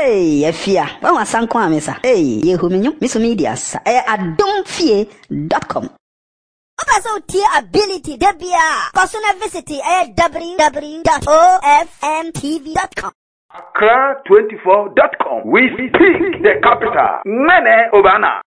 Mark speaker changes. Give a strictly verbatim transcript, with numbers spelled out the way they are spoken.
Speaker 1: Hey, Efia. Wa wasanko amesa. Hey, yehumenyo miso media sa. Eh adomfie dot com.
Speaker 2: Also, tier ability, Debia. Personal visit, eh, w w w dot o f m t v dot com.
Speaker 3: Accra twenty-four dot com. We speak the capital. Mene Obana.